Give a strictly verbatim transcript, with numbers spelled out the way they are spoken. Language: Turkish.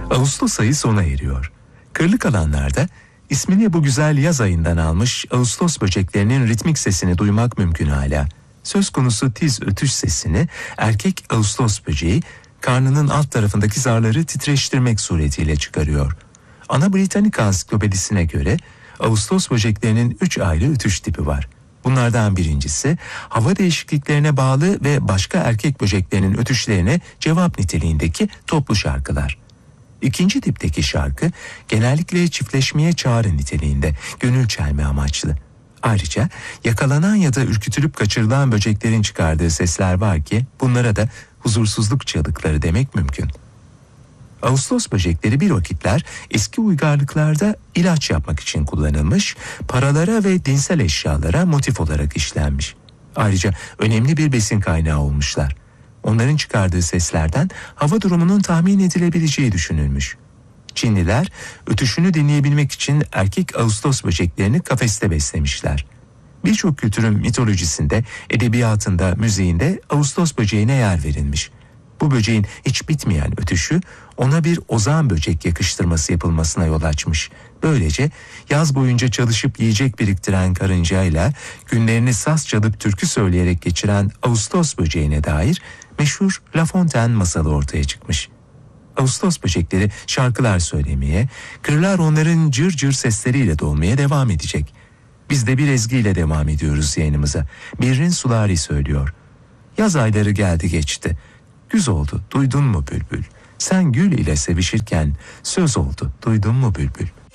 Ağustos ayı sona eriyor. Kırlık alanlarda ismini bu güzel yaz ayından almış Ağustos böceklerinin ritmik sesini duymak mümkün hala. Söz konusu tiz ötüş sesini erkek Ağustos böceği karnının alt tarafındaki zarları titreştirmek suretiyle çıkarıyor. Ana Britannica ansiklopedisine göre Ağustos böceklerinin üç ayrı ötüş tipi var. Bunlardan birincisi hava değişikliklerine bağlı ve başka erkek böceklerinin ötüşlerine cevap niteliğindeki toplu şarkılar. İkinci tipteki şarkı genellikle çiftleşmeye çağrı niteliğinde, gönül çelme amaçlı. Ayrıca yakalanan ya da ürkütülüp kaçırılan böceklerin çıkardığı sesler var ki bunlara da huzursuzluk çığlıkları demek mümkün. Ağustos böcekleri bir vakitler eski uygarlıklarda ilaç yapmak için kullanılmış, paralara ve dinsel eşyalara motif olarak işlenmiş. Ayrıca önemli bir besin kaynağı olmuşlar. Onların çıkardığı seslerden hava durumunun tahmin edilebileceği düşünülmüş. Çinliler ötüşünü dinleyebilmek için erkek Ağustos böceklerini kafeste beslemişler. Birçok kültürün mitolojisinde, edebiyatında, müziğinde Ağustos böceğine yer verilmiş. Bu böceğin hiç bitmeyen ötüşü ona bir ozan böcek yakıştırması yapılmasına yol açmış. Böylece yaz boyunca çalışıp yiyecek biriktiren karıncayla günlerini saz çalıp türkü söyleyerek geçiren Ağustos böceğine dair meşhur La Fontaine masalı ortaya çıkmış. Ağustos böcekleri şarkılar söylemeye, kırlar onların cır cır sesleriyle dolmaya devam edecek. Biz de bir ezgiyle devam ediyoruz yayınımıza. Birrin Sulari söylüyor. Yaz ayları geldi geçti. Güz oldu, duydun mu bülbül? Sen gül ile sevişirken söz oldu, duydun mu bülbül?